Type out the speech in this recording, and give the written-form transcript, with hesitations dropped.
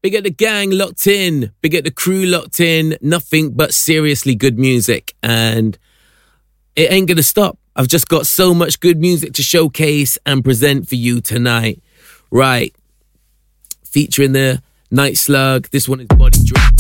Big at the gang locked in. Big at the crew locked in. Nothing but seriously good music. And it ain't gonna stop. I've just got so much good music to showcase and present for you tonight. Right. Featuring the Night Slug. This one is Body Drop.